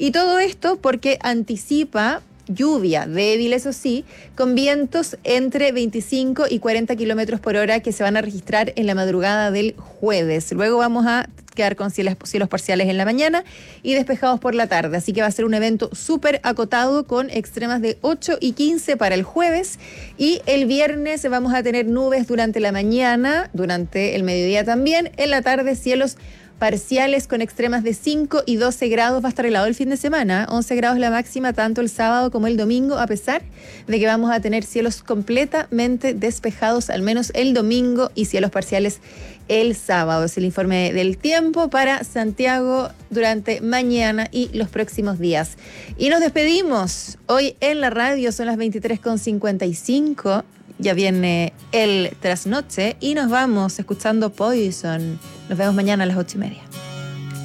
Y todo esto porque anticipa lluvia débil, eso sí, con vientos entre 25 y 40 kilómetros por hora que se van a registrar en la madrugada del jueves. Luego vamos a quedar con cielos parciales en la mañana y despejados por la tarde. Así que va a ser un evento súper acotado con extremas de 8 y 15 para el jueves. Y el viernes vamos a tener nubes durante la mañana, durante el mediodía también. En la tarde, cielos parciales con extremas de 5 y 12 grados. Va a estar helado el fin de semana, 11 grados la máxima tanto el sábado como el domingo, a pesar de que vamos a tener cielos completamente despejados, al menos el domingo, y cielos parciales el sábado. Es el informe del tiempo para Santiago durante mañana y los próximos días. Y nos despedimos hoy en la radio, son las 23:55. Ya viene el trasnoche y nos vamos escuchando Poison. Nos vemos mañana a las 8:30.